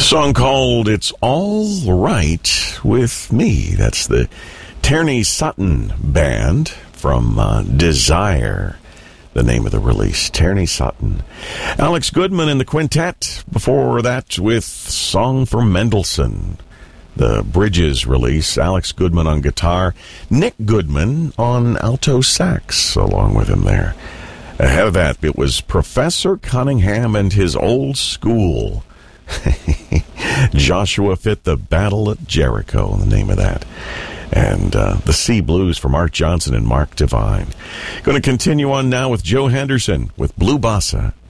Song called It's All Right With Me. That's the Tierney Sutton Band from Desire, the name of the release. Tierney Sutton. Alex Goodman and the Quintet. Before that with Song from Mendelssohn, the Bridges release. Alex Goodman on guitar. Nick Goodman on alto sax along with him there. Ahead of that, it was Professor Cunningham and his Old School. Joshua Fit, the Battle at Jericho, the name of that. And the Sea Blues from Art Johnson and Mark Devine. Going to continue on now with Joe Henderson with Blue Bossa.